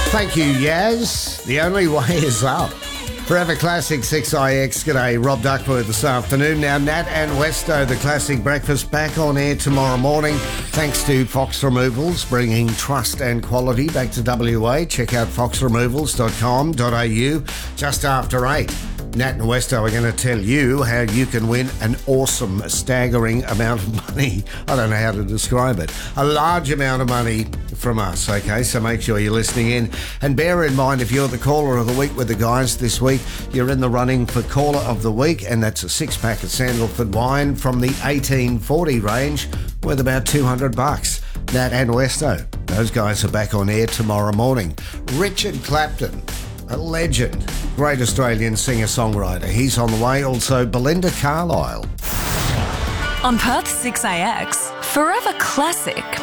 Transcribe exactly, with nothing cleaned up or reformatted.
Thank you, Yaz. The only way is up. Forever Classic six I X. G'day, Rob Duckworth this afternoon. Now, Nat and Westo, the Classic Breakfast, back on air tomorrow morning. Thanks to Fox Removals, bringing trust and quality back to W A. Check out fox removals dot com dot a u just after eight. Nat and Westo are going to tell you how you can win an awesome, staggering amount of money. I don't know how to describe it. A large amount of money from us, okay? So make sure you're listening in. And bear in mind, if you're the caller of the week with the guys this week, you're in the running for caller of the week, and that's a six-pack of Sandalford wine from the eighteen forty range worth about two hundred bucks. Nat and Westo, those guys are back on air tomorrow morning. Richard Clapton, a legend, great Australian singer-songwriter. He's on the way. Also, Belinda Carlisle. On Perth six A X, Forever Classic.